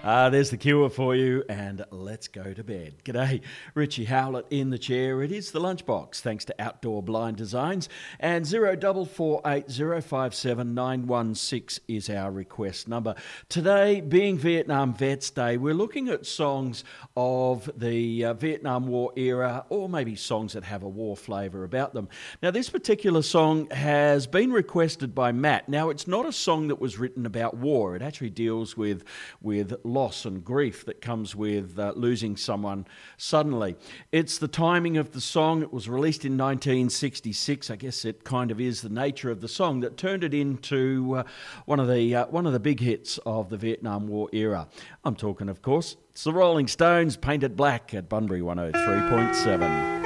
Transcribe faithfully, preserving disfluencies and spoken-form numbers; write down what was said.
Uh, there's the cure for you, and let's go to bed. G'day, Richie Howlett in the chair. It is the Lunchbox, thanks to Outdoor Blind Designs, and zero double four eight zero five seven nine one six is our request number. Today, being Vietnam Vets Day, we're looking at songs of the uh, Vietnam War era, or maybe songs that have a war flavour about them. Now, this particular song has been requested by Matt. Now, it's not a song that was written about war. It actually deals with with loss and grief that comes with uh, losing someone suddenly. It's the timing of the song. It was released in nineteen sixty-six. I guess it kind of is the nature of the song that turned it into uh, one of the uh, one of the big hits of the Vietnam War era. I'm talking, of course, it's the Rolling Stones, Painted Black at Bunbury one oh three point seven.